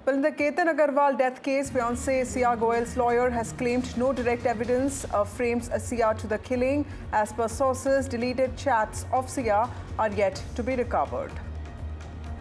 Well, in the Ketan Agarwal death case, fiancé Sia Goel's lawyer has claimed no direct evidence frames Sia to the killing. As per sources, deleted chats of Sia are yet to be recovered.